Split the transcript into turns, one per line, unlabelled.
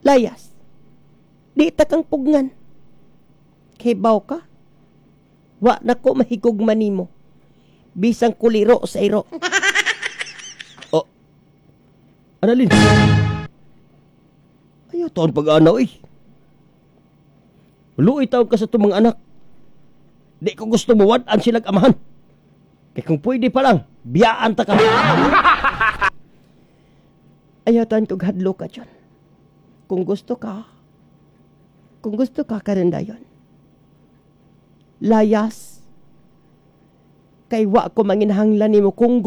Layas. Di ta kang pugngan. Kibaw ka? Wa na ko mahigugman nimo. Bisang kuliro sa iro.
Oh, Annalyn. Ayaw taon pag-anaw eh. Luoy taon ka sa itong mga anak. Di ko gusto mo wadaan silang amahan. Kaya kung pwede pa lang, biyaan ta ka.
Ayatan kong hadlo ka dyan. Kung gusto ka karandayon. Layas. Kay wa ko manginahanglan nimo kung